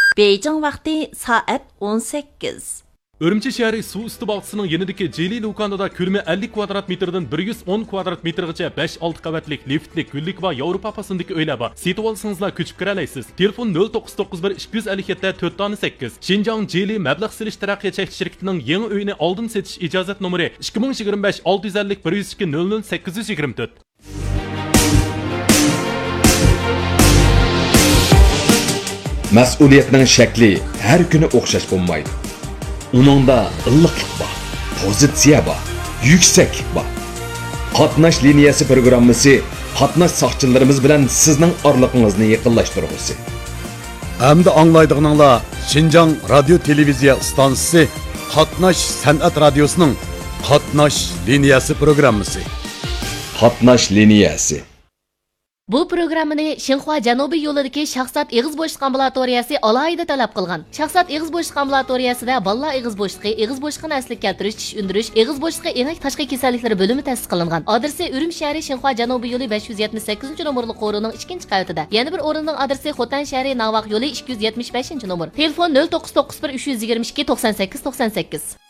Beijing vaqti soat 18. Urumchi shahri suv usti bog'chisining yanidagi Jeli Lukanada ko'lami 50 kvadrat metrdan 110 kvadrat metrgacha 5-6 qavatlik liftlik gullik va Yevropa pasındagi uylar bor. Setib olsangizlar ko'chib kira olasiz. Telefon 0991 257 408. Xinjiang Jeli mablag' silish taraqqiyot cheklanish shirkatining yangi uyini oldin setish ijozat nomeri 2025 650 102 00 824. Mas'uliyatning shakli har kuni o'xshash bo'lmaydi. Uningda illiqlik bor, pozitsiya bor, yuksaklik bor. Qatnash liniyasi programmasi qatnash soqchilarimiz bilan sizning orliqingizni yaqinlashtirgusi. Hamda anglaydiganinglar Xinjiang radio televiziya stansiyasi Qatnash san'at radiosining Qatnash liniyasi programmasi. Qatnash liniyasi. Bu programmani Xinhua Janubiy yo'lidagi Shahzod Eg'iz bo'shliq ambulatoriyasi alohida talab qilgan. Shahzod Eg'iz bo'shliq ambulatoriyasida bolalar eg'iz bo'shliqi, eg'iz bo'shliqini asliga keltirish, tish undirish, eg'iz bo'shliqi enak tashqi kasalliklari bo'limi ta'sis qilingan. Adresi Urum shahri Xinhua Janubiy yo'li 578-nomerli qo'rining 2-qavatida. Yana bir o'rinning adresi Xotan shahri Navaq yo'li 275-nomer. Telefon 0991 322 98 98.